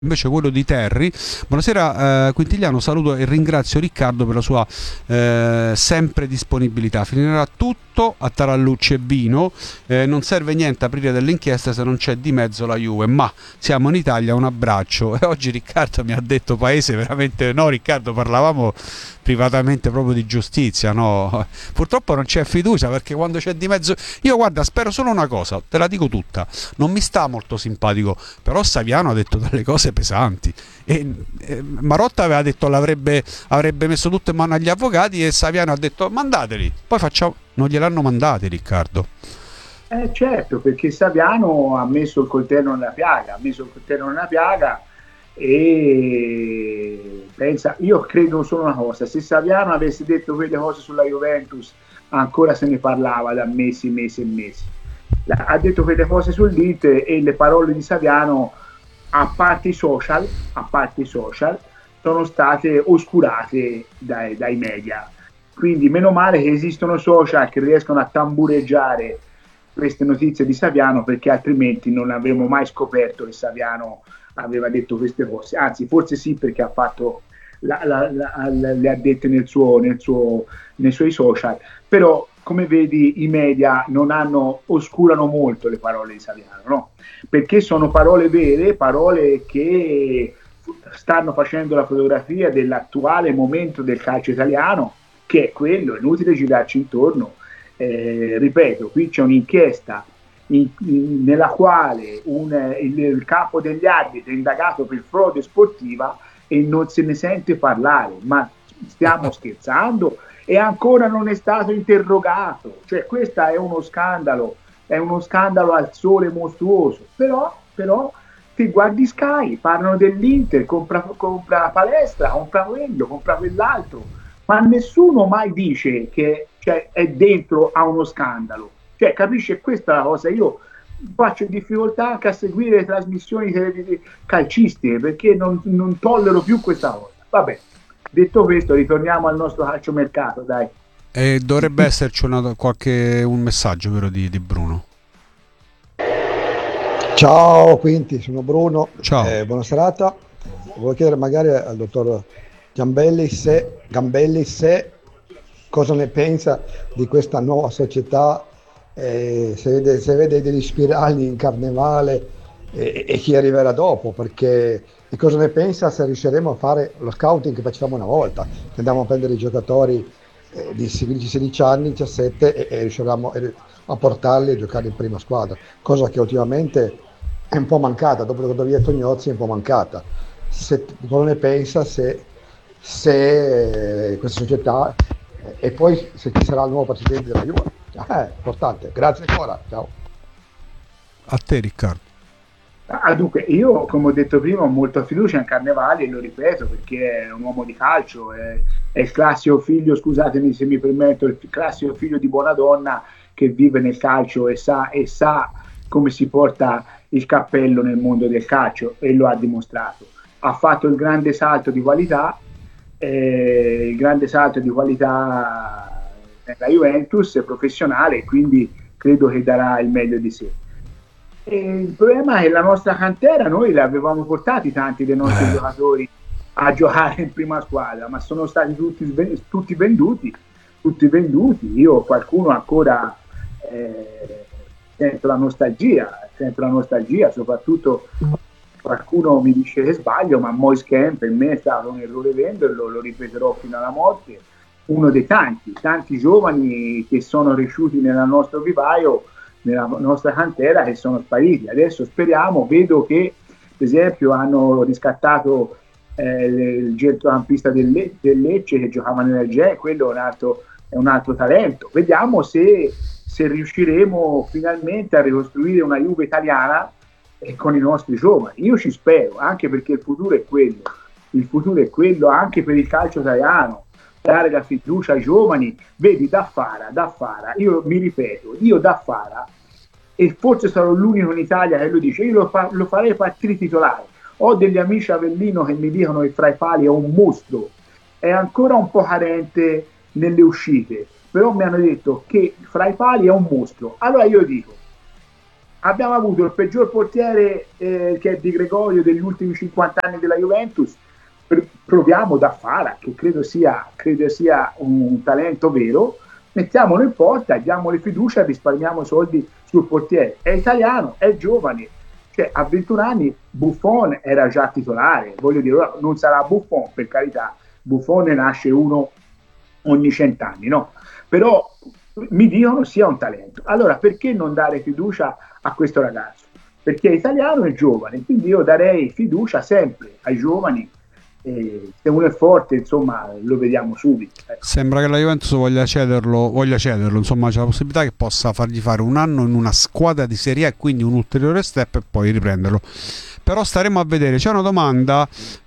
invece quello di Terry. Buonasera Quintigliano, saluto e ringrazio Riccardo per la sua sempre disponibilità. Finirà tutto a tarallucce e vino, non serve niente aprire delle inchieste se non c'è di mezzo la Juve, ma siamo in Italia, un abbraccio. E oggi Riccardo mi ha detto paese veramente, no Riccardo, parlavamo privatamente proprio di giustizia, no? Purtroppo non c'è fiducia, perché quando c'è di mezzo, io guarda, spero solo una cosa, te la dico tutta, non mi sta molto simpatico, però Saviano ha detto delle cose pesanti e Marotta aveva detto avrebbe messo tutto in mano agli avvocati, e Saviano ha detto mandateli, poi facciamo, non gliel'hanno mandati, Riccardo. Certo, perché Saviano ha messo il coltello nella piaga, ha messo il coltello nella piaga e pensa, io credo solo una cosa, se Saviano avesse detto quelle cose sulla Juventus ancora se ne parlava da mesi, mesi e mesi. Ha detto quelle cose sull'Inter e le parole di Saviano, a parte i social, sono state oscurate dai media. Quindi meno male che esistono social che riescono a tambureggiare queste notizie di Saviano, perché altrimenti non avremmo mai scoperto che Saviano aveva detto queste cose. Anzi, forse sì, perché ha fatto le ha dette nei suoi social. Però, come vedi, i media oscurano molto le parole di Saviano, no? Perché sono parole vere, parole che stanno facendo la fotografia dell'attuale momento del calcio italiano, che è quello, è inutile girarci intorno. Ripeto, qui c'è un'inchiesta nella quale il capo degli arbitri è indagato per frode sportiva e non se ne sente parlare. Ma stiamo scherzando? E ancora non è stato interrogato. Cioè, questo è uno scandalo al sole mostruoso. Però ti guardi Sky, parlano dell'Inter, compra la palestra, compra quello, compra quell'altro, ma nessuno mai dice che cioè, è dentro a uno scandalo. Cioè, capisce, questa è la cosa. Io faccio difficoltà anche a seguire le trasmissioni calcistiche perché non tollero più questa cosa. Vabbè, detto questo, ritorniamo al nostro calciomercato, dai. E dovrebbe esserci un messaggio vero di Bruno. Ciao Quinti, sono Bruno, Ciao. buona serata. Volevo chiedere magari al dottor Gambelli se cosa ne pensa di questa nuova società, se vede degli spirali in carnevale e chi arriverà dopo, perché di cosa ne pensa se riusciremo a fare lo scouting che facevamo una volta, che andavamo a prendere i giocatori di 15-16 anni, 17 e riuscivamo a portarli a giocare in prima squadra, cosa che ultimamente è un po' mancata, dopo che è andato via Tognozzi è un po' mancata. Cosa ne pensa se questa società e poi se ci sarà il nuovo presidente della Juve? Importante. Grazie ancora. Ciao. A te Riccardo. Dunque, io come ho detto prima ho molta fiducia in Carnevali e lo ripeto perché è un uomo di calcio, è il classico figlio, scusatemi se mi permetto, il classico figlio di buona donna che vive nel calcio e sa come si porta il cappello nel mondo del calcio e lo ha dimostrato. Ha fatto il grande salto di qualità nella Juventus professionale, quindi credo che darà il meglio di sé. E il problema è che la nostra cantera, noi l'avevamo portati tanti dei nostri giocatori a giocare in prima squadra, ma sono stati tutti venduti, tutti venduti. Io qualcuno ancora sento la nostalgia, soprattutto qualcuno mi dice che sbaglio, ma Moise Kean per me è stato un errore venderlo, lo ripeterò fino alla morte. Uno dei tanti giovani che sono cresciuti nel nostro vivaio, nella nostra cantera, che sono spariti. Adesso speriamo, vedo che per esempio hanno riscattato il centrocampista del Lecce che giocava nel Genoa, quello è un altro talento. Vediamo se riusciremo finalmente a ricostruire una Juve italiana con i nostri giovani. Io ci spero, anche perché il futuro è quello anche per il calcio italiano, dare la fiducia ai giovani. Vedi Daffara, io mi ripeto, io Daffara, e forse sarò l'unico in Italia che lo dice, io lo farei partire titolare. Ho degli amici a Avellino che mi dicono che fra i pali è un mostro, è ancora un po' carente nelle uscite, però mi hanno detto che fra i pali è un mostro. Allora io dico, abbiamo avuto il peggior portiere che è Di Gregorio degli ultimi 50 anni della Juventus. Proviamo da Fara, che credo sia un talento vero, mettiamolo in porta, diamole fiducia, risparmiamo soldi sul portiere. È italiano, è giovane, cioè a 21 anni Buffon era già titolare, voglio dire, non sarà Buffon, per carità, Buffon ne nasce uno ogni 100 anni, no? Però mi dicono sia un talento. Allora perché non dare fiducia a questo ragazzo? Perché è italiano e giovane, quindi io darei fiducia sempre ai giovani. Se uno è forte, insomma, lo vediamo subito. Sembra che la Juventus voglia cederlo, insomma, c'è la possibilità che possa fargli fare un anno in una squadra di Serie A e quindi un ulteriore step e poi riprenderlo. Però staremo a vedere. C'è una domanda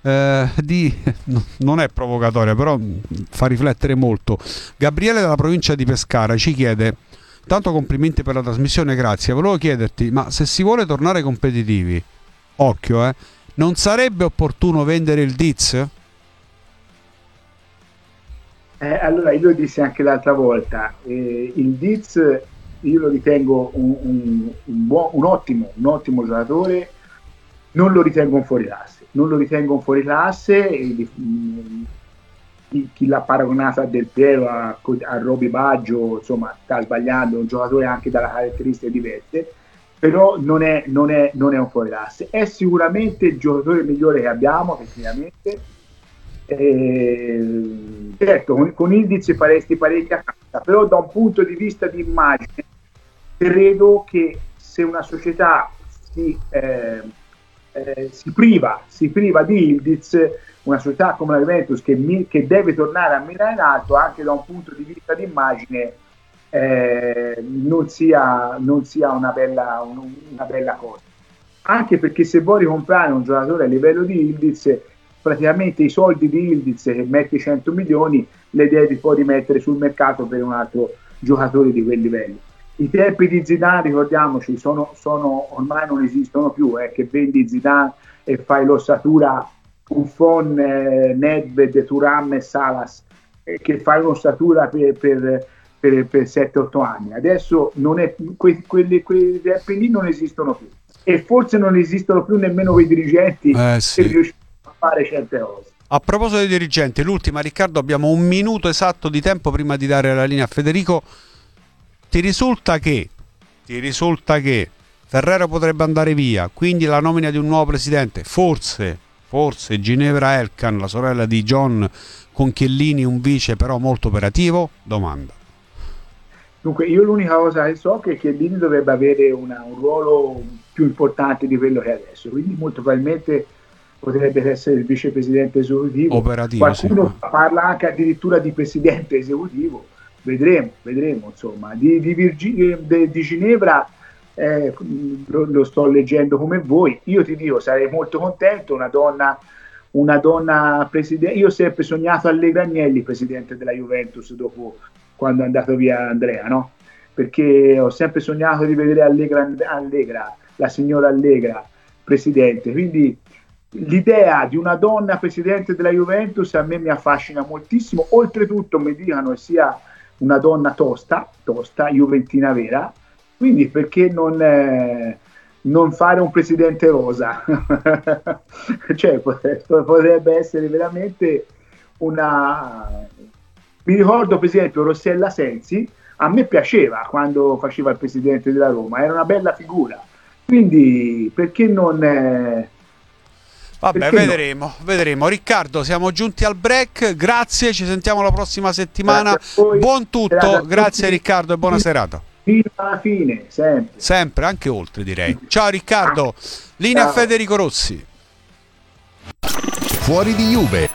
non è provocatoria, però fa riflettere molto. Gabriele dalla provincia di Pescara ci chiede: tanto complimenti per la trasmissione, grazie. Volevo chiederti, ma se si vuole tornare competitivi, occhio, non sarebbe opportuno vendere il Diz? Allora, io lo dissi anche l'altra volta, il Diz io lo ritengo un ottimo giocatore, non lo ritengo un fuori classe, chi l'ha paragonato a Del Piero, a Roby Baggio, insomma sta sbagliando, un giocatore anche dalle caratteristiche diverse, però non è un fuori classe, è sicuramente il giocatore migliore che abbiamo tecnicamente. Certo, con Ildiz faresti parecchia cassa, però da un punto di vista di immagine credo che se una società si priva di Ildiz, una società come la Juventus che deve tornare a mirare in alto, anche da un punto di vista di immagine, non sia una bella cosa, anche perché se vuoi ricomprare un giocatore a livello di Ildiz, praticamente i soldi di Ildiz, che metti 100 milioni, le devi poi rimettere sul mercato per un altro giocatore di quel livello. I tempi di Zidane, ricordiamoci, sono ormai non esistono più, che vendi Zidane e fai l'ossatura Buffon, Nedved, Thuram e Salas, che fai un'ossatura per 7-8 anni. Adesso non è, quei tempi lì non esistono più, e forse non esistono più nemmeno quei dirigenti che riescono a fare certe cose. A proposito dei dirigenti, l'ultima, Riccardo, abbiamo un minuto esatto di tempo prima di dare la linea a Federico. Ti risulta che Ferrero potrebbe andare via, quindi la nomina di un nuovo presidente, forse Ginevra Elkann, la sorella di John, con Chiellini un vice però molto operativo? Domanda. Dunque, io l'unica cosa che so è che Chiellini dovrebbe avere un ruolo più importante di quello che è adesso, quindi molto probabilmente potrebbe essere il vicepresidente esecutivo. Operativo, qualcuno parla anche addirittura di presidente esecutivo. Vedremo, insomma. Di Ginevra lo sto leggendo come voi. Io ti dico, sarei molto contento, una donna presidente. Io ho sempre sognato Allegra Agnelli presidente della Juventus dopo quando è andato via Andrea, no? Perché ho sempre sognato di vedere Allegra, la signora Allegra presidente, quindi l'idea di una donna presidente della Juventus a me mi affascina moltissimo. Oltretutto mi dicono sia una donna tosta, juventina vera, quindi perché non fare un presidente rosa? Cioè potrebbe essere veramente una... Mi ricordo per esempio Rossella Sensi, a me piaceva quando faceva il presidente della Roma, era una bella figura, quindi perché non... Vabbè, vedremo. Riccardo, siamo giunti al break, grazie, ci sentiamo la prossima settimana. Buon tutto, grazie Riccardo e buona serata. Fino alla fine, sempre, anche oltre direi. Ciao Riccardo, linea a Federico Rossi. Fuori di Juve.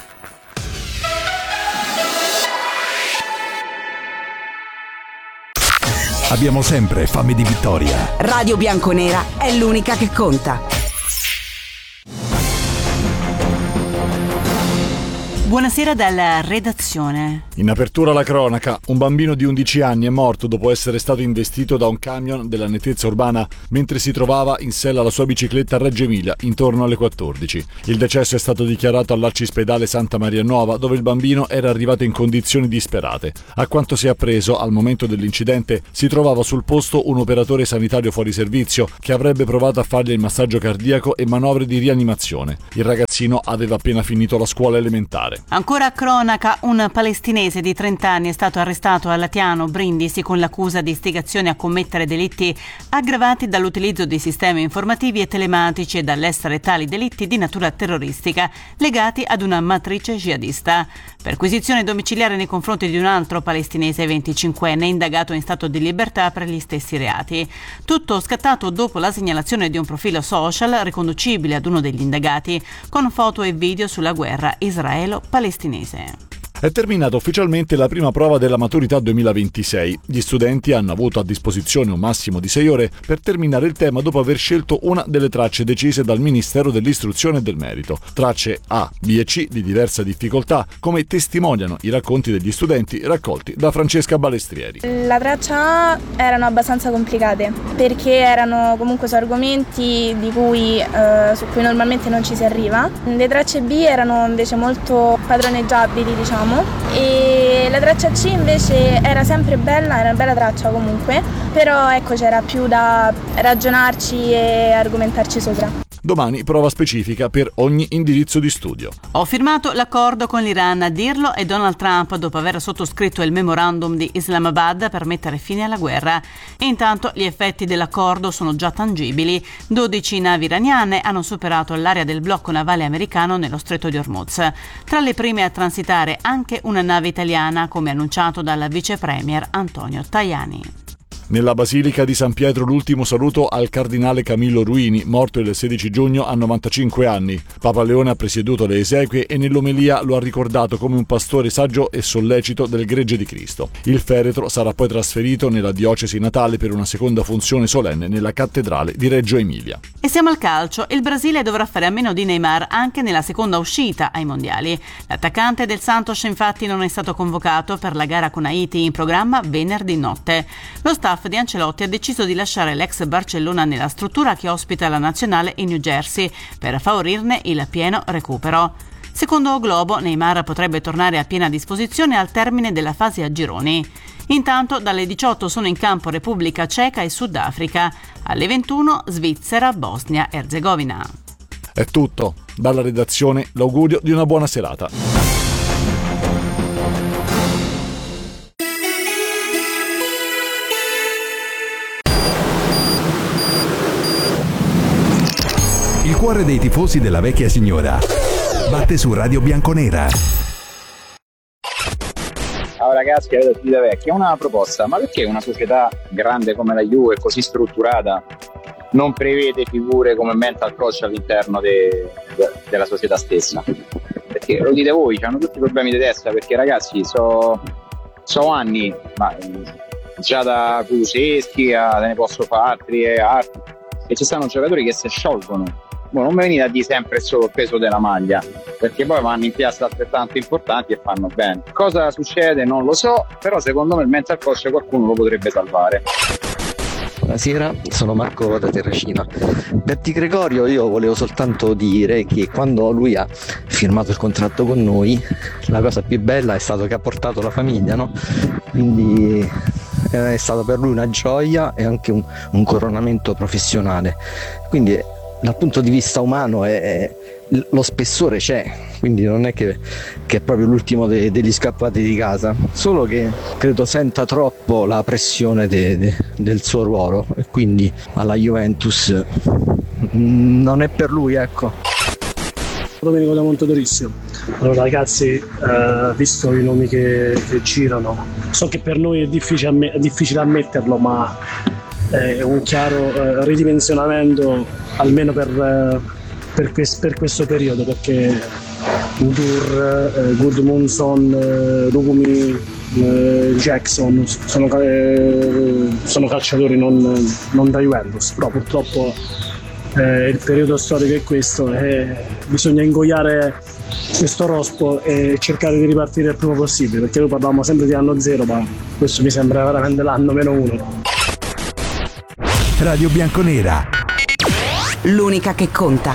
Abbiamo sempre fame di vittoria. Radio Bianconera è l'unica che conta. Buonasera dalla redazione. In apertura la cronaca, un bambino di 11 anni è morto dopo essere stato investito da un camion della nettezza urbana mentre si trovava in sella alla sua bicicletta a Reggio Emilia intorno alle 14. Il decesso è stato dichiarato all'Arcispedale Santa Maria Nuova, dove il bambino era arrivato in condizioni disperate. A quanto si è appreso, al momento dell'incidente si trovava sul posto un operatore sanitario fuori servizio che avrebbe provato a fargli il massaggio cardiaco e manovre di rianimazione. Il ragazzino aveva appena finito la scuola elementare. Ancora cronaca, un palestinese di 30 anni è stato arrestato a Latiano, Brindisi, con l'accusa di istigazione a commettere delitti aggravati dall'utilizzo di sistemi informativi e telematici e dall'essere tali delitti di natura terroristica legati ad una matrice jihadista. Perquisizione domiciliare nei confronti di un altro palestinese 25enne indagato in stato di libertà per gli stessi reati. Tutto scattato dopo la segnalazione di un profilo social riconducibile ad uno degli indagati con foto e video sulla guerra israelo-palestinese. È terminata ufficialmente la prima prova della maturità 2026. Gli studenti hanno avuto a disposizione un massimo di 6 ore per terminare il tema dopo aver scelto una delle tracce decise dal Ministero dell'Istruzione e del Merito. Tracce A, B e C di diversa difficoltà, come testimoniano i racconti degli studenti raccolti da Francesca Balestrieri. La traccia A erano abbastanza complicate perché erano comunque su argomenti su cui normalmente non ci si arriva. Le tracce B erano invece molto padroneggiabili, diciamo. E la traccia C invece era sempre bella, era una bella traccia comunque, però ecco c'era più da ragionarci e argomentarci sopra. Domani prova specifica per ogni indirizzo di studio. Ho firmato l'accordo con l'Iran, a dirlo è Donald Trump dopo aver sottoscritto il memorandum di Islamabad per mettere fine alla guerra. E intanto gli effetti dell'accordo sono già tangibili. 12 navi iraniane hanno superato l'area del blocco navale americano nello stretto di Hormuz. Tra le prime a transitare anche una nave italiana, come annunciato dal vice premier Antonio Tajani. Nella Basilica di San Pietro l'ultimo saluto al cardinale Camillo Ruini, morto il 16 giugno a 95 anni. Papa Leone ha presieduto le esequie e nell'omelia lo ha ricordato come un pastore saggio e sollecito del Gregge di Cristo. Il feretro sarà poi trasferito nella diocesi natale per una seconda funzione solenne nella cattedrale di Reggio Emilia. E siamo al calcio. Il Brasile dovrà fare a meno di Neymar anche nella seconda uscita ai mondiali. L'attaccante del Santos infatti non è stato convocato per la gara con Haiti in programma venerdì notte. Lo staff di Ancelotti ha deciso di lasciare l'ex Barcellona nella struttura che ospita la nazionale in New Jersey per favorirne il pieno recupero. Secondo O Globo, Neymar potrebbe tornare a piena disposizione al termine della fase a gironi. Intanto dalle 18 sono in campo Repubblica Ceca e Sudafrica, alle 21 Svizzera, Bosnia e Erzegovina. È tutto. Dalla redazione l'augurio di una buona serata. Il cuore dei tifosi della vecchia signora batte su Radio Bianconera. Ciao ragazzi, avete finita vecchia. Una proposta: ma perché una società grande come la Juve, così strutturata, non prevede figure come mental coach all'interno della società stessa? Perché lo dite voi, hanno tutti i problemi di testa, perché ragazzi so anni, ma già da Kulusevski a ne posso fare altri e ci stanno giocatori che si sciolgono. Non mi venite a dire sempre solo il peso della maglia, perché poi vanno in piazza altrettanto importanti e fanno bene. Cosa succede non lo so, però secondo me il mental coach qualcuno lo potrebbe salvare. Buonasera, sono Marco da Terracina. Per Di Gregorio io volevo soltanto dire che quando lui ha firmato il contratto con noi, la cosa più bella è stato che ha portato la famiglia, no? Quindi è stata per lui una gioia e anche un coronamento professionale. Quindi dal punto di vista umano lo spessore c'è, quindi non è che è proprio l'ultimo degli scappati di casa, solo che credo senta troppo la pressione del suo ruolo e quindi alla Juventus non è per lui, ecco. Domenico da Montedorissimo. Allora ragazzi, visto i nomi che girano, so che per noi è difficile ammetterlo, ma è un chiaro ridimensionamento almeno per questo periodo, perché Gudmundsson, Lukumi, Jackson sono calciatori non da Juventus, però purtroppo il periodo storico è questo, bisogna ingoiare questo rospo e cercare di ripartire il prima possibile, perché noi parlavamo sempre di anno zero, ma questo mi sembra veramente l'anno -1. Radio Bianconera, l'unica che conta.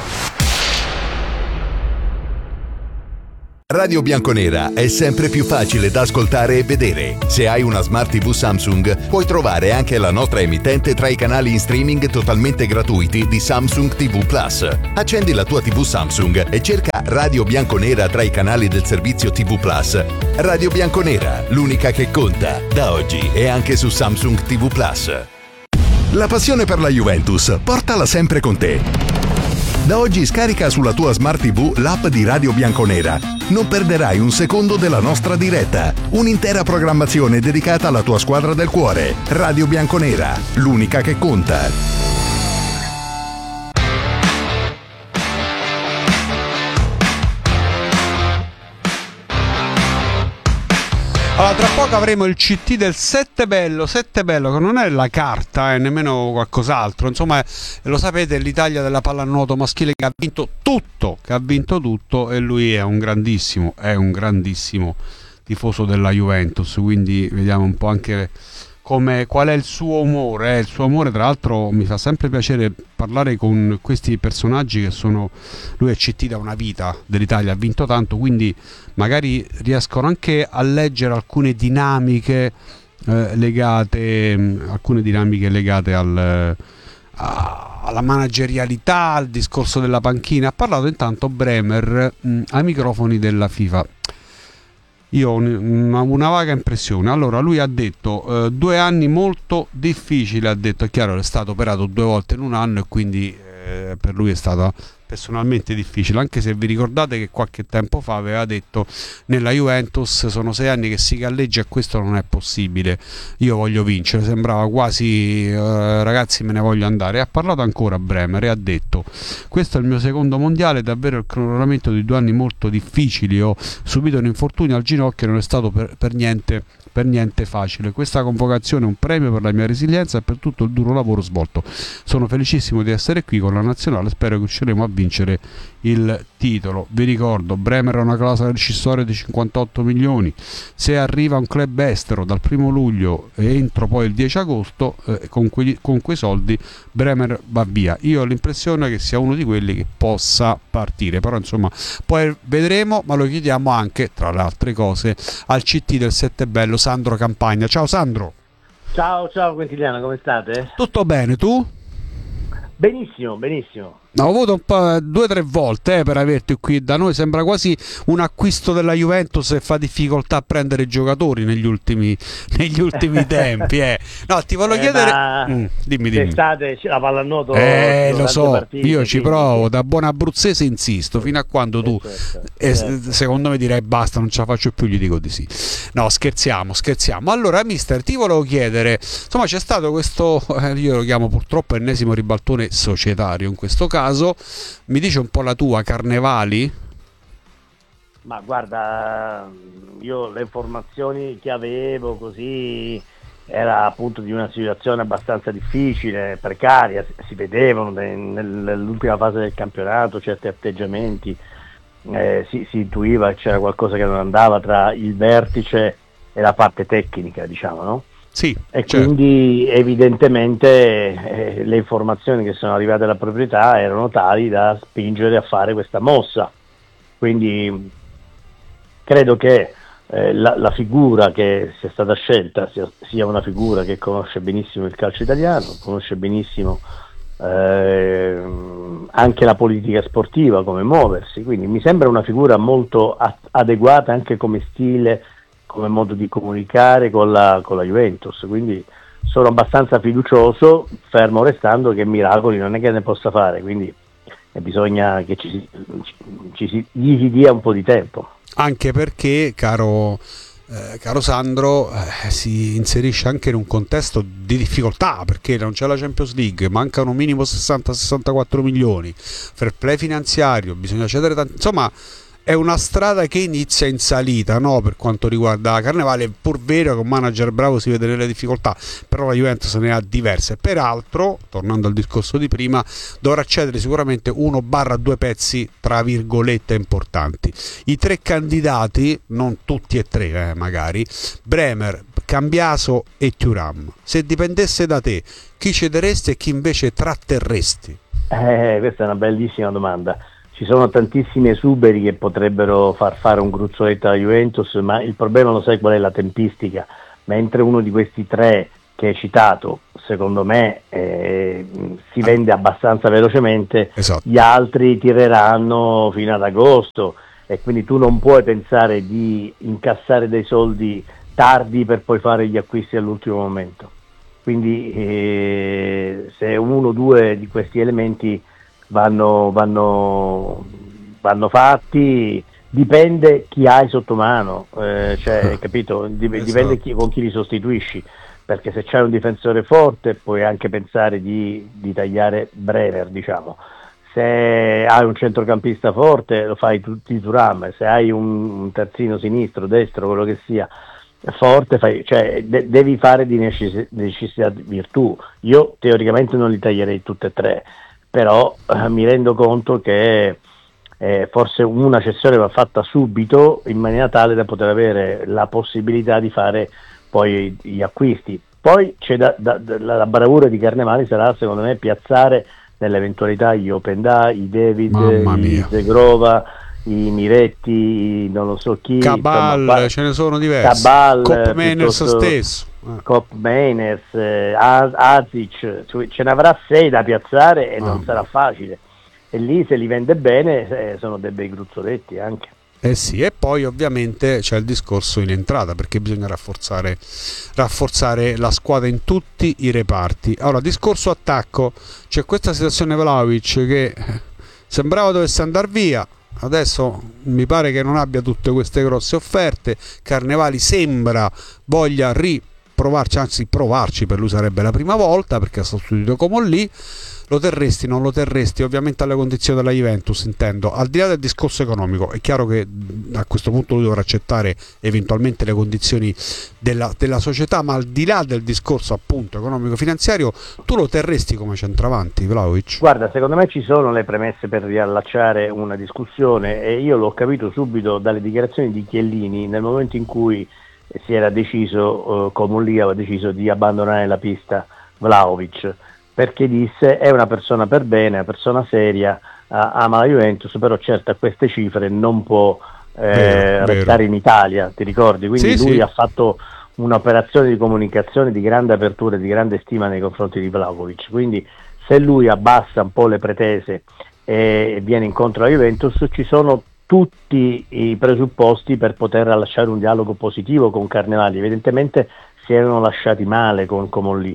Radio Bianconera è sempre più facile da ascoltare e vedere. Se hai una Smart TV Samsung, puoi trovare anche la nostra emittente tra i canali in streaming totalmente gratuiti di Samsung TV Plus. Accendi la tua TV Samsung e cerca Radio Bianconera tra i canali del servizio TV Plus. Radio Bianconera, l'unica che conta. Da oggi è anche su Samsung TV Plus. La passione per la Juventus, portala sempre con te. Da oggi scarica sulla tua Smart TV l'app di Radio Bianconera. Non perderai un secondo della nostra diretta. Un'intera programmazione dedicata alla tua squadra del cuore. Radio Bianconera, l'unica che conta. Allora, tra poco avremo il CT del Sette Bello, che non è la carta, nemmeno qualcos'altro. Insomma, lo sapete, l'Italia della pallanuoto maschile che ha vinto tutto, e lui è un grandissimo tifoso della Juventus, quindi vediamo un po' anche qual è il suo umore. Il suo umore, tra l'altro, mi fa sempre piacere parlare con questi personaggi che sono... Lui è CT da una vita dell'Italia, ha vinto tanto, quindi magari riescono anche a leggere alcune dinamiche legate alla managerialità, al discorso della panchina. Ha parlato intanto Bremer ai microfoni della FIFA. Io ho una vaga impressione. Allora, lui ha detto 2 anni molto difficili, ha detto. È chiaro, è stato operato 2 volte in un anno e quindi per lui è stata personalmente difficile, anche se vi ricordate che qualche tempo fa aveva detto: nella Juventus sono 6 anni che si galleggia e questo non è possibile, io voglio vincere. Sembrava quasi ragazzi, me ne voglio andare. E ha parlato ancora Bremer e ha detto: questo è il mio secondo mondiale, davvero il cronometro di 2 anni molto difficili, ho subito un infortunio al ginocchio e non è stato per niente facile. Questa convocazione è un premio per la mia resilienza e per tutto il duro lavoro svolto. Sono felicissimo di essere qui con la nazionale, spero che riusciremo a vincere il titolo. Vi ricordo, Bremer ha una clausola rescissoria di 58 milioni. Se arriva un club estero dal 1 luglio e entro poi il 10 agosto, con quei soldi Bremer va via. Io ho l'impressione che sia uno di quelli che possa partire, però insomma poi vedremo. Ma lo chiediamo anche, tra le altre cose, al CT del Sette Bello, Sandro Campagna. Ciao Sandro. Ciao Quintiliano, come state? Tutto bene, tu? Benissimo. Ho avuto 2 o 3 volte per averti qui da noi. Sembra quasi un acquisto della Juventus e fa difficoltà a prendere giocatori negli ultimi tempi. No, ti volevo chiedere. Dimmi. L'estate la pallanuoto. Lo so, partite, io ci provo. Da buon abruzzese insisto fino a quando tu. Certo. Secondo me direi basta, non ce la faccio più. Gli dico di sì. No, scherziamo. Allora, mister, ti volevo chiedere. Insomma, c'è stato questo. Io lo chiamo purtroppo ennesimo ribaltone societario in questo caso. Mi dice un po' la tua, Carnevali? Ma guarda, io le informazioni che avevo così era appunto di una situazione abbastanza difficile, precaria, si vedevano nell'ultima fase del campionato certi atteggiamenti, si intuiva che c'era qualcosa che non andava tra il vertice e la parte tecnica, diciamo, no? Sì, e certo. Quindi evidentemente le informazioni che sono arrivate alla proprietà erano tali da spingere a fare questa mossa. Quindi credo che la figura che sia stata scelta sia una figura che conosce benissimo il calcio italiano, conosce benissimo anche la politica sportiva, come muoversi, quindi mi sembra una figura molto adeguata anche come stile, come modo di comunicare con la Juventus, quindi sono abbastanza fiducioso, fermo restando che miracoli non è che ne possa fare, quindi bisogna che gli si dia un po' di tempo. Anche perché, caro Sandro, si inserisce anche in un contesto di difficoltà, perché non c'è la Champions League, mancano minimo 60-64 milioni, fair play finanziario, bisogna cedere tanti, insomma è una strada che inizia in salita, no? Per quanto riguarda Carnevale, è pur vero che un manager bravo si vede nelle difficoltà, però la Juventus ne ha diverse. Peraltro, tornando al discorso di prima, dovrà cedere sicuramente 1/2 pezzi tra virgolette importanti. I 3 candidati, non tutti e 3 magari, Bremer, Cambiaso e Thuram. Se dipendesse da te, chi cederesti e chi invece tratterresti? Questa è una bellissima domanda. Ci sono tantissimi esuberi che potrebbero far fare un gruzzoletto alla Juventus, ma il problema lo sai qual è? La tempistica. Mentre uno di questi 3 che hai citato, secondo me, si vende abbastanza velocemente, esatto. Gli altri tireranno fino ad agosto e quindi tu non puoi pensare di incassare dei soldi tardi per poi fare gli acquisti all'ultimo momento. Quindi se 1 o 2 di questi elementi vanno fatti, dipende chi hai sotto mano, capito? Dipende con chi li sostituisci, perché se c'hai un difensore forte puoi anche pensare di tagliare Bremer, diciamo. Se hai un centrocampista forte lo fai tutti Thuram, se hai un terzino sinistro, destro, quello che sia forte, devi fare di necessità virtù. Io teoricamente non li taglierei tutte e 3, però mi rendo conto che forse una cessione va fatta subito in maniera tale da poter avere la possibilità di fare poi gli acquisti. Poi c'è la bravura di Carnevale sarà, secondo me, piazzare nell'eventualità gli Openda, i David, i Zegrova, i Miretti, non lo so chi, Cabal, ce ne sono diversi. Cabal, Cop Meiners stesso, Cop Meiners, Azic, ce ne avrà 6 da piazzare e non sarà facile, e lì se li vende bene sono dei bei gruzzoletti anche. Sì, e poi ovviamente c'è il discorso in entrata, perché bisogna rafforzare la squadra in tutti i reparti. Allora, discorso attacco, c'è questa situazione Vlahovic che sembrava dovesse andare via, adesso mi pare che non abbia tutte queste grosse offerte. Carnevali sembra voglia provarci, per lui sarebbe la prima volta perché ha sostituito Comolli. Lo terresti, non lo terresti? Ovviamente alle condizioni della Juventus, intendo. Al di là del discorso economico, è chiaro che a questo punto lui dovrà accettare eventualmente le condizioni della società, ma al di là del discorso appunto economico-finanziario, tu lo terresti come centravanti, Vlahovic? Guarda, secondo me ci sono le premesse per riallacciare una discussione, e io l'ho capito subito dalle dichiarazioni di Chiellini nel momento in cui si era deciso, Comolli aveva deciso di abbandonare la pista Vlahovic, perché disse è una persona per bene, una persona seria, ama la Juventus, però certo a queste cifre non può restare in Italia, ti ricordi? Quindi lui ha fatto un'operazione di comunicazione di grande apertura e di grande stima nei confronti di Vlahovic, quindi se lui abbassa un po' le pretese e viene incontro alla Juventus, ci sono tutti i presupposti per poter lasciare un dialogo positivo con Carnevali. Evidentemente si erano lasciati male con Comolli,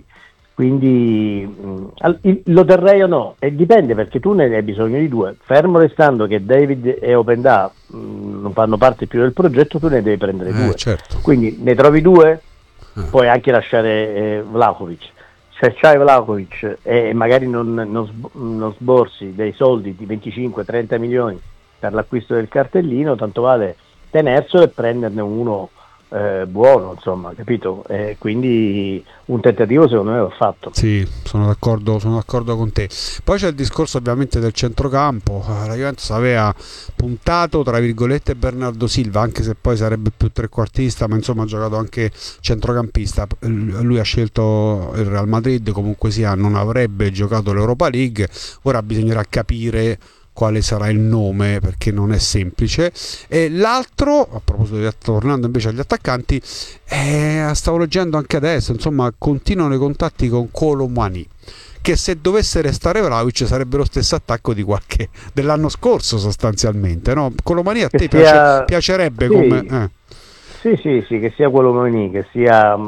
quindi lo terrei o no? E dipende, perché tu ne hai bisogno di 2, fermo restando che David e Openda non fanno parte più del progetto, tu ne devi prendere 2, certo. Quindi ne trovi 2, puoi anche lasciare Vlahovic. Se c'hai Vlahovic e magari non sborsi dei soldi di 25-30 milioni per l'acquisto del cartellino, tanto vale tenerselo e prenderne uno buono, insomma, capito? Quindi un tentativo secondo me l'ho fatto. Sì, sono d'accordo con te. Poi c'è il discorso ovviamente del centrocampo. La Juventus aveva puntato tra virgolette Bernardo Silva, anche se poi sarebbe più trequartista, ma insomma ha giocato anche centrocampista. Lui ha scelto il Real Madrid, comunque sia non avrebbe giocato l'Europa League. Ora bisognerà capire quale sarà il nome, perché non è semplice. E l'altro, a proposito, tornando invece agli attaccanti, stavo leggendo anche adesso, insomma, continuano i contatti con Kolo Muani, che se dovesse restare Vlahovic sarebbe lo stesso attacco dell'anno scorso sostanzialmente, no? Kolo Muani a te piacerebbe? Sì. Come sì, che sia Kolo Muani, che sia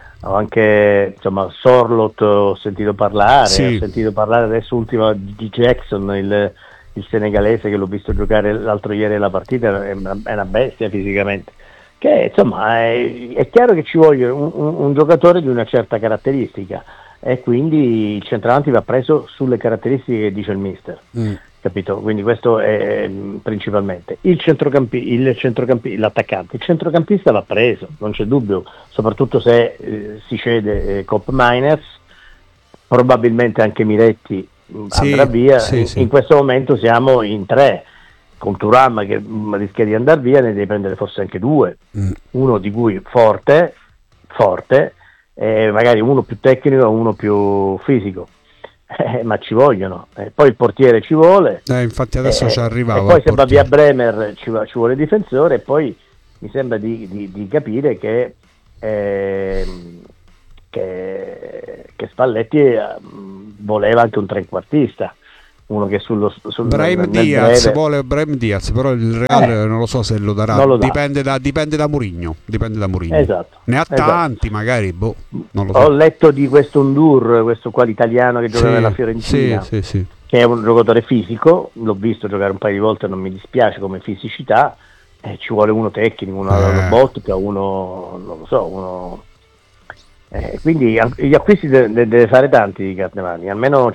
anche insomma Sorloth, ho sentito parlare adesso ultima di Jackson, il senegalese, che l'ho visto giocare l'altro ieri alla partita, è una bestia fisicamente, che insomma è chiaro che ci vuole un giocatore di una certa caratteristica, e quindi il centravanti va preso sulle caratteristiche che dice il mister, capito? Quindi questo è principalmente l'attaccante. Il centrocampista va preso, non c'è dubbio, soprattutto se si cede Kopp Meiners, probabilmente anche Miretti andrà via. In questo momento siamo in 3, con Thuram che rischia di andare via, ne devi prendere forse anche 2, uno di cui forte, magari uno più tecnico e uno più fisico. Ma ci vogliono, poi il portiere ci vuole, infatti adesso ci arrivava, e poi se va via Bremer ci vuole il difensore, e poi mi sembra di capire che Spalletti voleva anche un trequartista, uno che sul Brahim Diaz vuole Brahim Diaz, però il Real non lo so se lo darà, dipende da Mourinho, esatto, ne ha tanti magari, non lo so. Ho letto di questo Ndur, questo qua l'italiano che gioca nella Fiorentina, che è un giocatore fisico, l'ho visto giocare un paio di volte, non mi dispiace come fisicità, ci vuole uno tecnico, uno robotica, uno non lo so, uno quindi gli acquisti deve fare tanti di Carnevali, almeno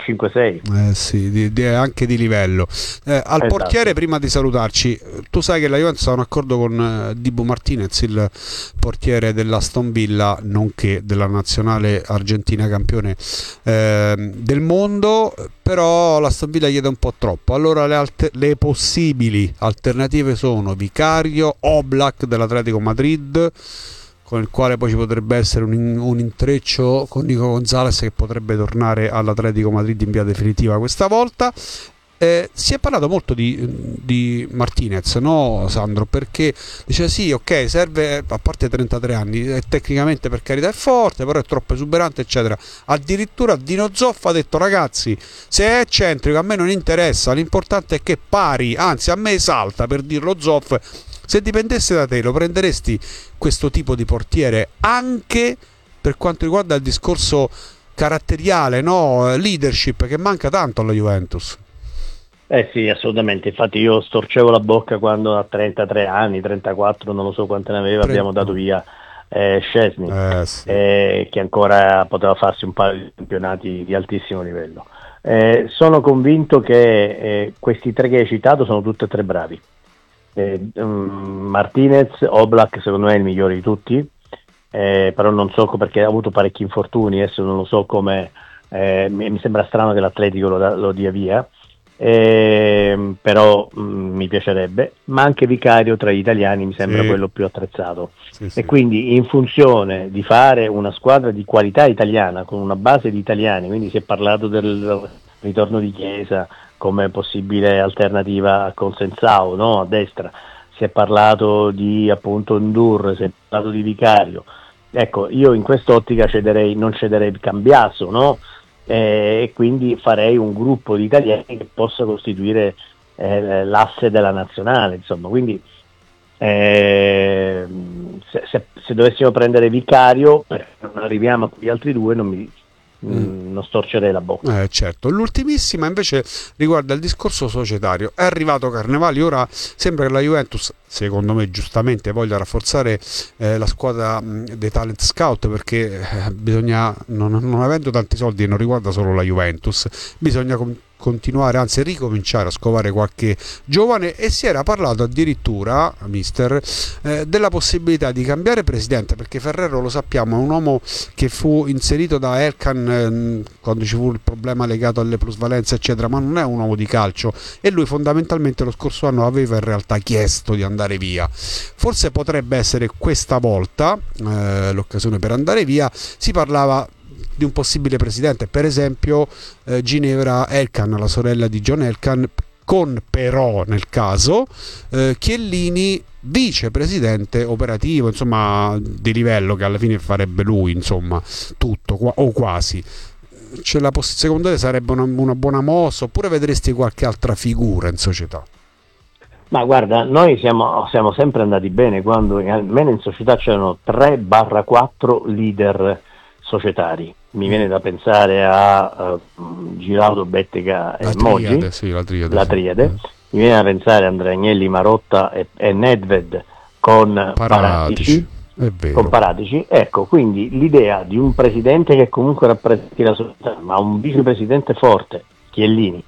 5-6. Anche di livello. Al portiere, prima di salutarci, tu sai che la Juventus ha un accordo con Dibu Martinez, il portiere dell'Aston Villa, nonché della nazionale argentina campione del mondo, però l'Aston Villa chiede un po' troppo. Allora le possibili alternative sono Vicario, Oblak dell'Atletico Madrid, con il quale poi ci potrebbe essere un intreccio con Nico Gonzalez, che potrebbe tornare all'Atletico Madrid in via definitiva questa volta. Si è parlato molto di Martinez, no Sandro? Perché dice sì, ok, serve, a parte 33 anni, tecnicamente per carità è forte, però è troppo esuberante, eccetera. Addirittura Dino Zoff ha detto: ragazzi, se è eccentrico a me non interessa, l'importante è che pari, anzi a me esalta, per dirlo Zoff. Se dipendesse da te, lo prenderesti questo tipo di portiere anche per quanto riguarda il discorso caratteriale, no? Leadership, che manca tanto alla Juventus? Sì, assolutamente. Infatti io storcevo la bocca quando a 33 anni, 34, non lo so quante ne aveva, abbiamo dato via Szczesny, che ancora poteva farsi un paio di campionati di altissimo livello. Sono convinto che questi 3 che hai citato sono tutti e 3 bravi. Martinez, Oblak secondo me è il migliore di tutti, però non so perché ha avuto parecchi infortuni, adesso non lo so come, mi sembra strano che l'Atletico lo dia via, però mi piacerebbe, ma anche Vicario tra gli italiani mi sembra quello più attrezzato, e quindi in funzione di fare una squadra di qualità italiana con una base di italiani, quindi si è parlato del ritorno di Chiesa come possibile alternativa a Consensao, no? A destra si è parlato di appunto Ndur, si è parlato di Vicario. Ecco, io in quest'ottica non cederei il Cambiaso, no? E quindi farei un gruppo di italiani che possa costituire l'asse della nazionale, insomma. Quindi se dovessimo prendere Vicario, non arriviamo a quegli altri 2, non storcerei la bocca. Certo. L'ultimissima invece riguarda il discorso societario. È arrivato Carnevali, ora sembra che la Juventus, secondo me giustamente, voglia rafforzare la squadra dei talent scout, perché bisogna, non avendo tanti soldi, non riguarda solo la Juventus, bisogna continuare, anzi ricominciare a scovare qualche giovane, e si era parlato addirittura, mister, della possibilità di cambiare presidente, perché Ferrero, lo sappiamo, è un uomo che fu inserito da Elkann quando ci fu il problema legato alle plusvalenze eccetera, ma non è un uomo di calcio, e lui fondamentalmente lo scorso anno aveva in realtà chiesto di andare via. Forse potrebbe essere questa volta l'occasione per andare via. Si parlava di un possibile presidente, per esempio Ginevra Elkann, la sorella di John Elkann, con però nel caso Chiellini vicepresidente operativo, insomma di livello, che alla fine farebbe lui, insomma tutto o quasi. Secondo te sarebbe una buona mossa, oppure vedresti qualche altra figura in società? Ma guarda, noi siamo sempre andati bene quando almeno in società c'erano 3-4 leader societari. Mi viene da pensare a Giraudo, Bettega e Moggi, la triade. Mi viene da pensare a Andrea Agnelli, Marotta e Nedved con Paratici. Ecco, quindi l'idea di un presidente che comunque rappresenti la società, ma un vicepresidente forte, Chiellini,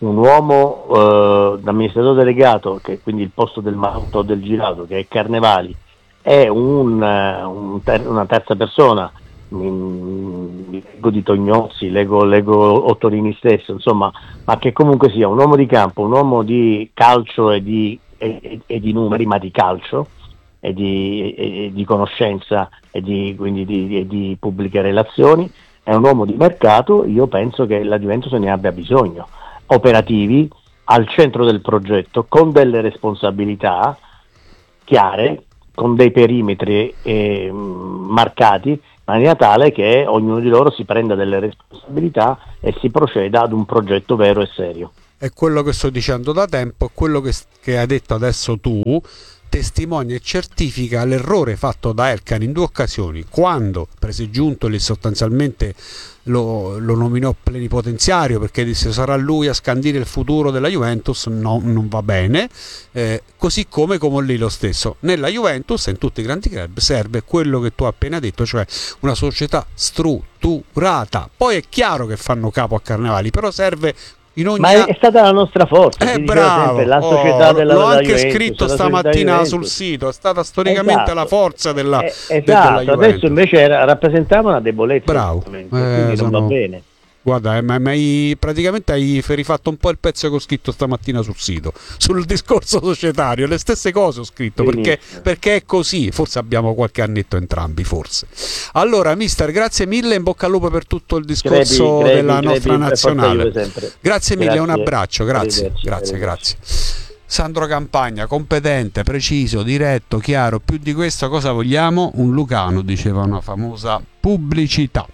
un uomo d'amministratore delegato, che quindi il posto del Manto del Girato, che è Carnevali, è una terza persona, leggo di Tognozzi, leggo Ottorini stesso, insomma, ma che comunque sia un uomo di campo, un uomo di calcio e di numeri, ma di calcio e di conoscenza quindi di pubbliche relazioni, è un uomo di mercato. Io penso che la Juventus ne abbia bisogno, operativi, al centro del progetto, con delle responsabilità chiare, con dei perimetri marcati, in maniera tale che ognuno di loro si prenda delle responsabilità e si proceda ad un progetto vero e serio. È quello che sto dicendo da tempo, quello che hai detto adesso tu testimonia e certifica l'errore fatto da Elkann in 2 occasioni, quando prese Giuntoli sostanzialmente lo nominò plenipotenziario perché disse sarà lui a scandire il futuro della Juventus. No, non va bene, così come lì lo stesso nella Juventus e in tutti i grandi club serve quello che tu hai appena detto, cioè una società strutturata. Poi è chiaro che fanno capo a Carnevali, però serve in ogni... Ma è stata la nostra forza, bravo, sempre, la società della l'ho anche Juventus, scritto stamattina sul sito, è stata storicamente esatto, la forza della Juventus. Adesso invece rappresentava una debolezza. Bravo, quindi non va bene. Guarda, ma praticamente hai rifatto un po' il pezzo che ho scritto stamattina sul sito, sul discorso societario, le stesse cose ho scritto, perché è così, forse abbiamo qualche annetto entrambi, forse. Allora, mister, grazie mille, in bocca al lupo per tutto il discorso della nostra nazionale. Grazie mille, un abbraccio, grazie. Sandro Campagna, competente, preciso, diretto, chiaro, più di questo cosa vogliamo? Un Lucano, diceva una famosa pubblicità.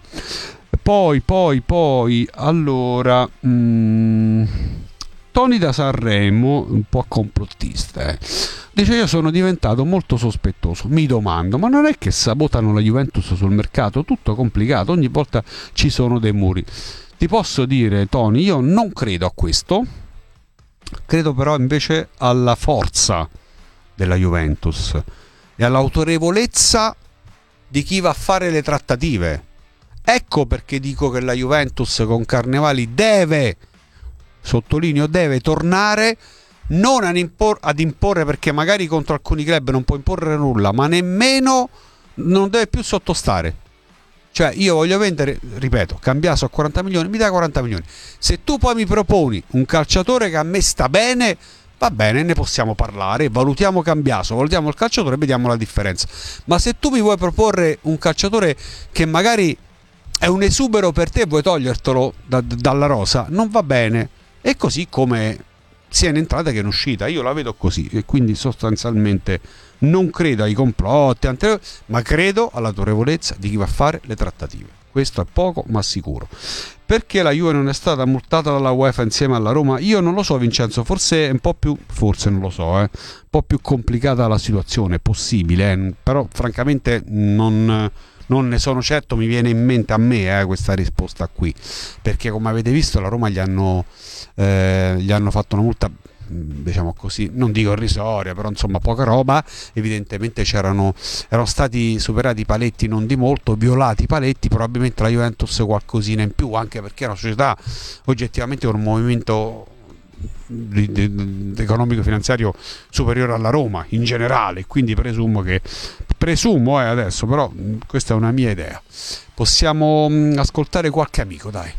Poi, allora, Tony da Sanremo, un po' complottista, dice: io sono diventato molto sospettoso, mi domando, ma non è che sabotano la Juventus sul mercato? Tutto complicato, ogni volta ci sono dei muri. Ti posso dire, Tony, io non credo a questo, credo però invece alla forza della Juventus e all'autorevolezza di chi va a fare le trattative. Ecco perché dico che la Juventus con Carnevali deve, sottolineo, deve tornare non ad imporre, perché magari contro alcuni club non può imporre nulla, ma nemmeno non deve più sottostare. Cioè, io voglio vendere, ripeto, Cambiaso a 40 milioni, mi dai 40 milioni. Se tu poi mi proponi un calciatore che a me sta bene, va bene, ne possiamo parlare, valutiamo Cambiaso, valutiamo il calciatore e vediamo la differenza. Ma se tu mi vuoi proporre un calciatore che magari è un esubero per te, vuoi togliertelo dalla rosa, non va bene. E così come sia in entrata che in uscita, io la vedo così, e quindi sostanzialmente non credo ai complotti, ma credo all'autorevolezza di chi va a fare le trattative. Questo è poco ma sicuro. Perché la Juve non è stata multata dalla UEFA insieme alla Roma? Io non lo so, Vincenzo, forse è un po' più, forse non lo so, un po' più complicata la situazione, è possibile, però francamente non ne sono certo. Mi viene in mente a me questa risposta qui, perché come avete visto la Roma gli hanno fatto una multa, diciamo così, non dico irrisoria, però insomma poca roba. Evidentemente erano stati superati i paletti non di molto, violati i paletti, probabilmente la Juventus qualcosina in più, anche perché è una società oggettivamente con un movimento economico finanziario superiore alla Roma in generale, quindi presumo adesso, però questa è una mia idea. Possiamo ascoltare qualche amico, dai.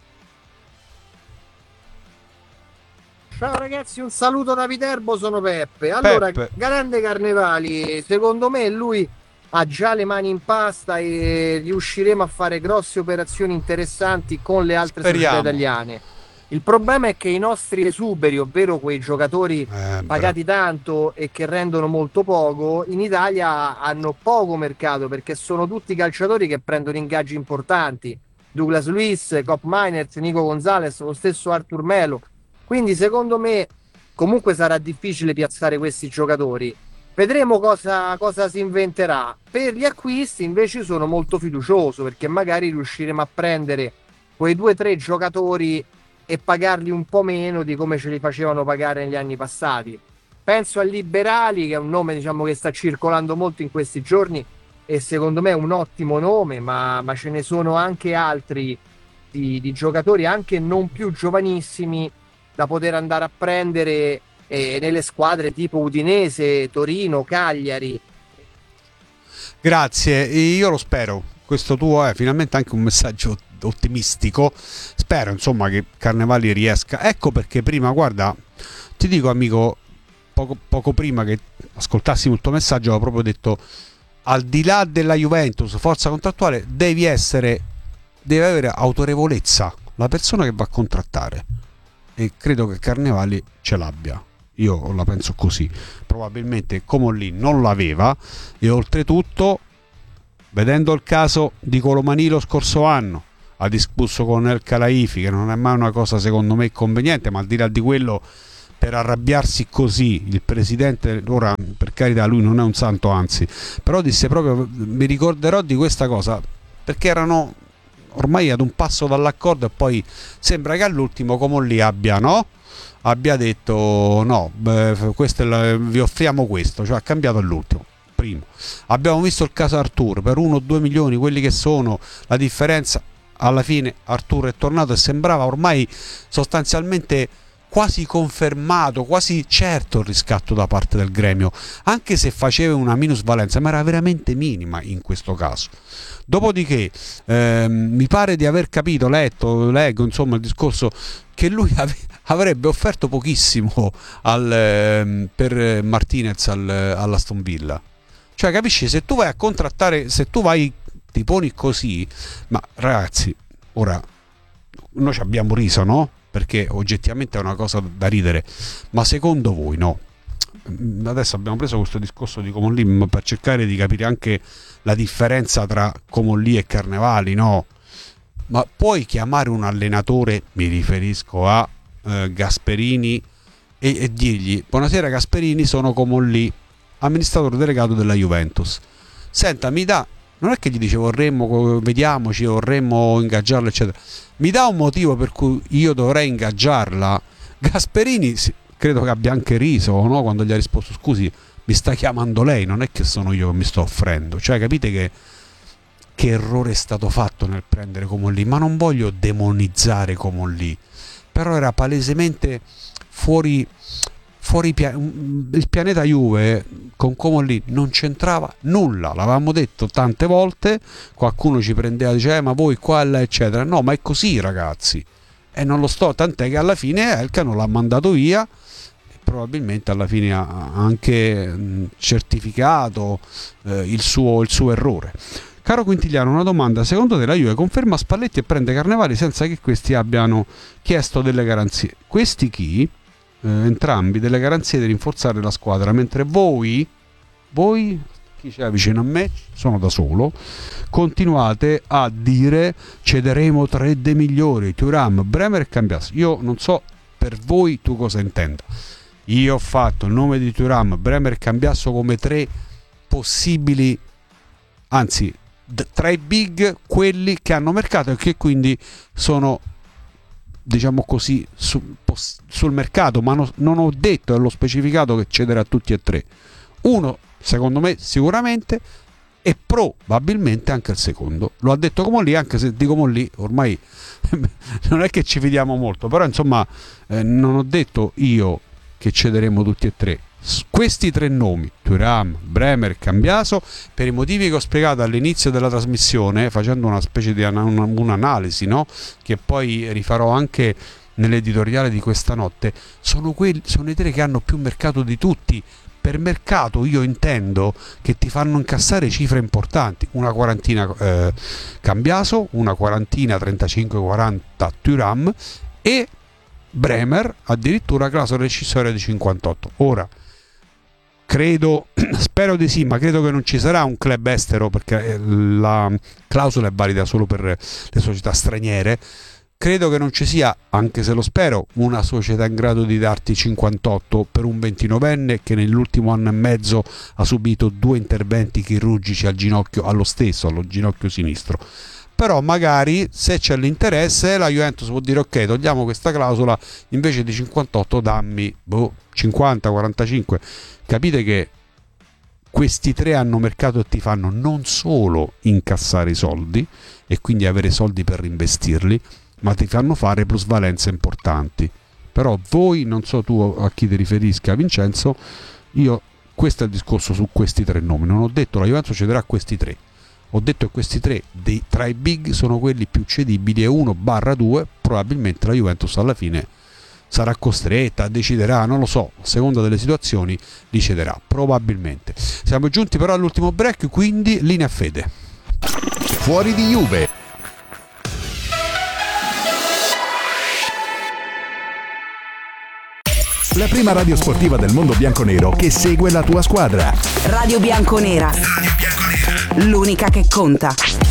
Ciao ragazzi, un saluto da Viterbo, sono Peppe. Allora, grande Carnevali, secondo me lui ha già le mani in pasta e riusciremo a fare grosse operazioni interessanti con le altre società italiane. Il problema è che i nostri esuberi, ovvero quei giocatori pagati tanto e che rendono molto poco, in Italia hanno poco mercato, perché sono tutti calciatori che prendono ingaggi importanti. Douglas Luiz, Cop Miners, Nico Gonzalez, lo stesso Artur Melo. Quindi secondo me comunque sarà difficile piazzare questi giocatori. Vedremo cosa si inventerà. Per gli acquisti invece sono molto fiducioso, perché magari riusciremo a prendere quei 2-3 giocatori e pagarli un po' meno di come ce li facevano pagare negli anni passati. Penso a Liberali, che è un nome, diciamo, che sta circolando molto in questi giorni e secondo me è un ottimo nome, ma ce ne sono anche altri di giocatori anche non più giovanissimi da poter andare a prendere nelle squadre tipo Udinese, Torino, Cagliari. Grazie, io lo spero. Questo tuo è finalmente anche un messaggio ottimistico. Spero insomma che Carnevali riesca. Ecco perché prima, guarda, ti dico amico, poco prima che ascoltassimo il tuo messaggio ho proprio detto, al di là della Juventus, forza contrattuale, deve avere autorevolezza la persona che va a contrattare, e credo che Carnevali ce l'abbia. Io la penso così. Probabilmente Comolli non l'aveva, e oltretutto, vedendo il caso di Colomani lo scorso anno, ha discusso con El Khelaifi, che non è mai una cosa secondo me conveniente, ma al di là di quello, per arrabbiarsi così il presidente, ora per carità lui non è un santo, anzi, però disse proprio, mi ricorderò di questa cosa, perché erano ormai ad un passo dall'accordo, e poi sembra che all'ultimo Comolli abbia detto no, vi offriamo questo, cioè ha cambiato all'ultimo. Primo, abbiamo visto il caso Artur, per 1 o 2 milioni, quelli che sono, la differenza, alla fine Artur è tornato e sembrava ormai sostanzialmente quasi confermato, quasi certo il riscatto da parte del gremio, anche se faceva una minusvalenza, ma era veramente minima in questo caso. Dopodiché mi pare di aver capito, leggo insomma il discorso, che lui avrebbe offerto pochissimo per Martinez all'Aston Villa. Cioè, capisci, se tu vai a contrattare, se tu ti poni così, ma ragazzi, ora noi ci abbiamo riso, no? Perché oggettivamente è una cosa da ridere, ma secondo voi no? Adesso abbiamo preso questo discorso di Comolli per cercare di capire anche la differenza tra Comolli e Carnevali, no? Ma puoi chiamare un allenatore, mi riferisco a Gasperini, e dirgli: buonasera Gasperini, sono Comolli, amministratore delegato della Juventus, senta, non è che gli dice vediamoci, vorremmo ingaggiarla eccetera, mi dà un motivo per cui io dovrei ingaggiarla? Gasperini credo che abbia anche riso, no? Quando gli ha risposto: scusi, mi sta chiamando lei, non è che sono io che mi sto offrendo. Cioè, capite che errore è stato fatto nel prendere Comolli? Ma non voglio demonizzare Comolli, però era palesemente fuori il pianeta Juve. Con Comolli non c'entrava nulla, l'avevamo detto tante volte, qualcuno ci prendeva, diceva ma voi qua là eccetera, no, ma è così ragazzi, e non lo sto, tant'è che alla fine Elkann l'ha mandato via, e probabilmente alla fine ha anche certificato il suo errore. Caro Quintigliano, una domanda: secondo te la Juve conferma Spalletti e prende Carnevali senza che questi abbiano chiesto delle garanzie? Questi chi? Entrambi delle garanzie di rinforzare la squadra, mentre voi chi c'è vicino a me, sono da solo, continuate a dire cederemo 3 dei migliori, Thuram, Bremer e Cambiasso. Io non so per voi tu cosa intenda. Io ho fatto il nome di Thuram, Bremer e Cambiasso come 3 possibili, anzi tra i big, quelli che hanno mercato e che quindi sono, diciamo così, sul mercato, ma non ho detto e l'ho specificato che cederà a tutti e 3. Uno, secondo me, sicuramente, e probabilmente anche il secondo. Lo ha detto Comolli, anche se di Comolli ormai non è che ci fidiamo molto, però insomma non ho detto io che cederemo tutti e 3. Questi 3 nomi, Thuram, Bremer, Cambiaso, per i motivi che ho spiegato all'inizio della trasmissione, facendo una specie di un'analisi, no? Che poi rifarò anche nell'editoriale di questa notte, sono i 3 che hanno più mercato di tutti. Per mercato io intendo che ti fanno incassare cifre importanti, una quarantina Cambiaso, una quarantina 35-40 Thuram, e Bremer addirittura clausola rescissoria di 58. Ora credo, spero di sì, ma credo che non ci sarà un club estero, perché la clausola è valida solo per le società straniere. Credo che non ci sia, anche se lo spero, una società in grado di darti 58 per un 29enne che nell'ultimo anno e mezzo ha subito 2 interventi chirurgici al ginocchio sinistro. Però magari, se c'è l'interesse, la Juventus può dire: ok, togliamo questa clausola, invece di 58 dammi 50, 45. Capite che questi 3 hanno mercato e ti fanno non solo incassare i soldi e quindi avere soldi per reinvestirli, ma ti fanno fare plusvalenze importanti. Però voi, non so tu a chi ti riferisca, Vincenzo, questo è il discorso su questi 3 nomi. Non ho detto la Juventus cederà questi 3, ho detto che questi 3 tra i big sono quelli più cedibili e 1/2 probabilmente la Juventus alla fine sarà costretta, deciderà, non lo so, a seconda delle situazioni li cederà, probabilmente. Siamo giunti però all'ultimo break, quindi linea Fede. Fuori di Juve. La prima radio sportiva del mondo bianconero che segue la tua squadra. Radio Bianconera. L'unica che conta.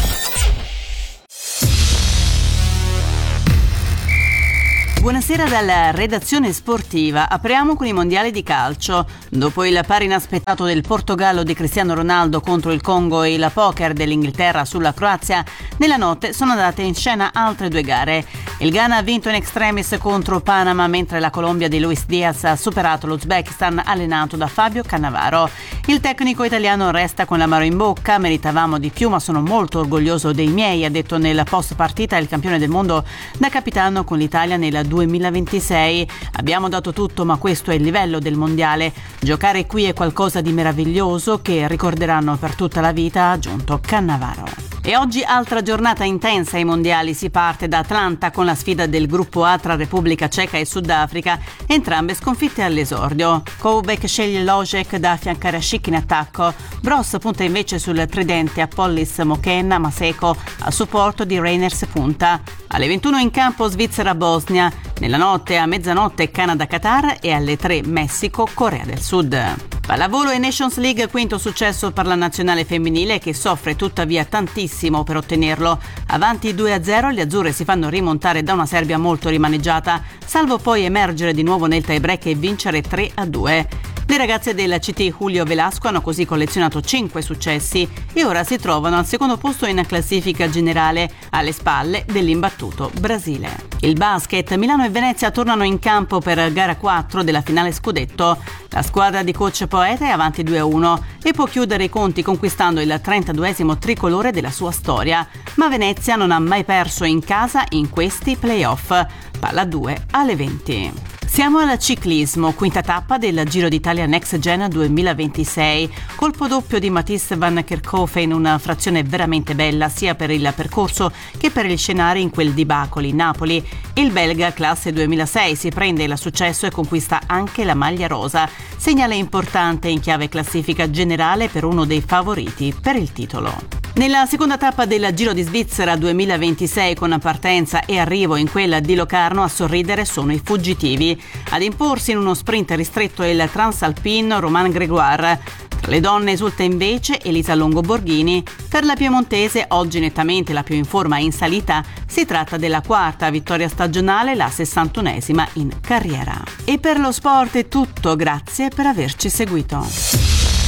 Buonasera dalla redazione sportiva. Apriamo con i mondiali di calcio. Dopo il pari inaspettato del Portogallo di Cristiano Ronaldo contro il Congo e il poker dell'Inghilterra sulla Croazia, nella notte sono andate in scena altre 2 gare. Il Ghana ha vinto in extremis contro Panama, mentre la Colombia di Luis Diaz ha superato l'Uzbekistan allenato da Fabio Cannavaro. Il tecnico italiano resta con l'amaro in bocca: meritavamo di più, ma sono molto orgoglioso dei miei, ha detto nel post partita il campione del mondo da capitano con l'Italia nel 2026. Abbiamo dato tutto, ma questo è il livello del mondiale. Giocare qui è qualcosa di meraviglioso che ricorderanno per tutta la vita, ha aggiunto Cannavaro. E oggi altra giornata intensa ai mondiali. Si parte da Atlanta con la sfida del gruppo A tra Repubblica Ceca e Sudafrica, entrambe sconfitte all'esordio. Koubek sceglie Lojek da affiancare a Schick in attacco. Bross punta invece sul tridente Apollis Mokenna, Maseko a supporto di Reiners punta. Alle 21 in campo Svizzera-Bosnia, nella notte a mezzanotte Canada-Qatar e alle 3 Messico-Corea del Sud. Pallavolo e Nations League, quinto successo per la nazionale femminile che soffre tuttavia tantissimo per ottenerlo. Avanti 2-0 le azzurre si fanno rimontare da una Serbia molto rimaneggiata, salvo poi emergere di nuovo nel tie-break e vincere 3-2. Le ragazze del CT Julio Velasco hanno così collezionato 5 successi e ora si trovano al secondo posto in classifica generale, alle spalle dell'imbattuto Brasile. Il basket, Milano e Venezia tornano in campo per gara 4 della finale scudetto. La squadra di coach Poeta è avanti 2-1 e può chiudere i conti conquistando il 32esimo tricolore della sua storia, ma Venezia non ha mai perso in casa in questi playoff. Palla 2 alle 20. Siamo al ciclismo, quinta tappa del Giro d'Italia Next Gen 2026. Colpo doppio di Mathies van Kerkhove in una frazione veramente bella sia per il percorso che per gli scenari in quel di Bacoli, Napoli. Il belga classe 2006 si prende il successo e conquista anche la maglia rosa. Segnale importante in chiave classifica generale per uno dei favoriti per il titolo. Nella seconda tappa del Giro di Svizzera 2026, con partenza e arrivo in quella di Locarno, a sorridere sono i fuggitivi. Ad imporsi in uno sprint ristretto è il transalpino Romain Grégoire. Tra le donne esulta invece Elisa Longo Borghini. Per la piemontese, oggi nettamente la più in forma in salita, si tratta della quarta vittoria stagionale, la 61esima in carriera. E per lo sport è tutto, grazie per averci seguito.